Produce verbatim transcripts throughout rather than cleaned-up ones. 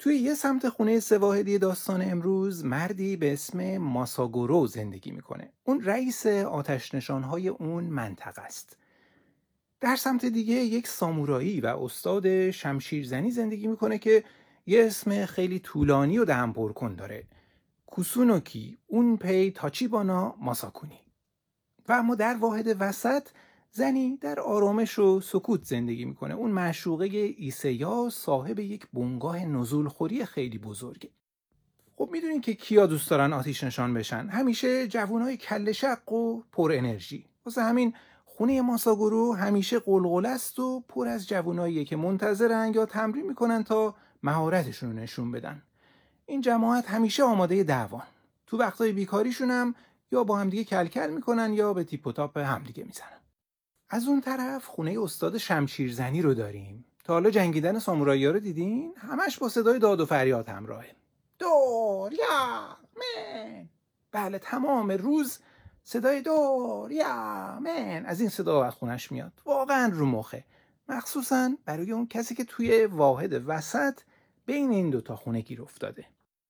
توی یه سمت خونه سواحلی داستان امروز مردی به اسم ماساگورو زندگی میکنه. اون رئیس آتش نشانهای اون منطقه است. در سمت دیگه یک سامورایی و استاد شمشیرزنی زندگی میکنه که یه اسم خیلی طولانی و دهن پرکن داره. کوسونوکی اون پی تاچیبانا ماساکونی. و اما در واحد وسط زنی در آرامش و سکوت زندگی میکنه. اون معشوقه ایسیا صاحب یک بنگاه نزولخوری خیلی بزرگه. خب میدونین که کیا دوست دارن آتیش نشان بشن؟ همیشه جوانای کله شق و پر انرژی. واسه همین خونه ماساگورو همیشه قلقل است و پر از جواناییه که منتظرن یا تمرین میکنن تا مهارتشون رو نشون بدن. این جماعت همیشه آماده دعوان. تو وقتای بیکاریشون هم یا با همدیگه کلکل میکنن یا به تیپ و تاپ همدیگه میزنن. از اون طرف خونه استاد شمشیرزنی رو داریم. تا حالا جنگیدن سامورایی‌ها رو دیدین؟ همش با صدای داد و فریاد همراهه. دور یا من. بله، تمام روز صدای دور یا من از این صدا از خونش میاد. واقعا رو مخه. مخصوصا برای اون کسی که توی واحد وسط بین این دوتا خونه گیر افتاده.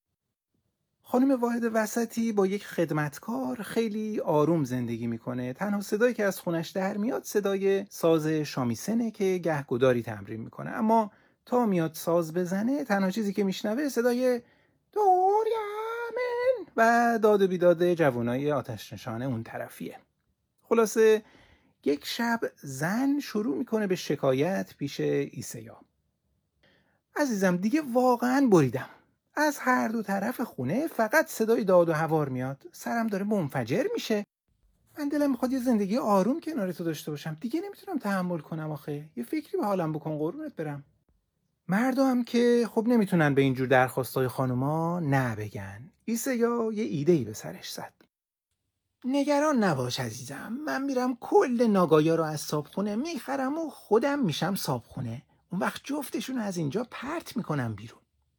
خانم واحد وسطی با یک خدمتکار خیلی آروم زندگی میکنه. تنها صدایی که از خونش در میاد صدای ساز شامیسنه که گهگداری تمرین میکنه. اما تا میاد ساز بزنه تنها چیزی که میشنوه صدای دوریامن و داد و بیداد جوانای آتش نشانه اون طرفیه. خلاصه یک شب زن شروع میکنه به شکایت پیش ایسیا. عزیزم دیگه واقعا بریدم. از هر دو طرف خونه فقط صدای داد و هوار میاد. سرم داره منفجر میشه. من دلم میخواد یه زندگی آروم کنار تو داشته باشم. دیگه نمیتونم تحمل کنم آخه. یه فکری به حالم بکن قربونت برم. مردم هم که خب نمیتونن به اینجور درخواستای خانوما نه بگن. ایسیا یه ایده‌ای به سرش زد. نگران نباش عزیزم. من میرم کل ناگایا رو از صابخونه میخرم و خودم میشم صابخونه. اون وقت جفتشون از اینجا پرت میکنم بیرون.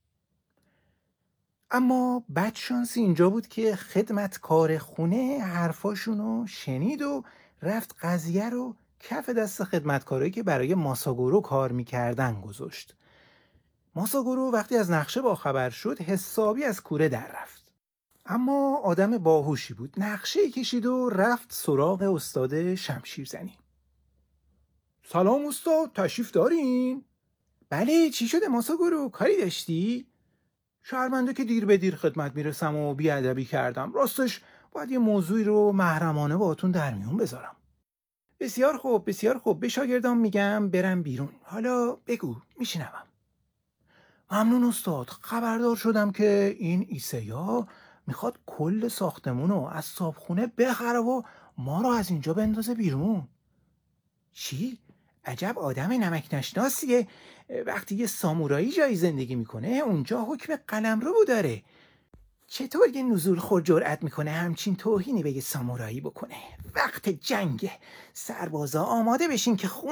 اما بدشانسی اینجا بود که خدمتکار خونه حرفاشونو شنید و رفت قضیه رو کف دست خدمتکارایی که برای ماساگورو کار میکردن گذاشت. ماساگورو وقتی از نقشه باخبر شد حسابی از کوره در رفت. اما آدم باهوشی بود. نقشه کشید و رفت سراغ استاد شمشیرزنی. سلام استاد، تشریف دارین؟ بله، چی شده ماساگورو؟ کاری داشتی؟ شرمنده که دیر به دیر خدمت میرسم و بیادبی کردم. راستش باید یه موضوعی رو محرمانه باهاتون در میون بذارم. بسیار خوب بسیار خوب. به شاگردام میگم برم بیرون. حالا بگو، میشنوم. ممنون استاد. خبردار شدم که این ایسیا میخواد کل ساختمون رو از صابخونه بخره و ما رو از اینجا بندازه بیرون. چی؟ عجب آدم نمک نشناسیه. وقتی یه سامورایی جایی زندگی میکنه اونجا حکم قلمرو داره. چطور یه نزولخور جرأت میکنه همچین توهینی به یه سامورایی بکنه؟ وقت جنگه. سربازا آماده بشین که خون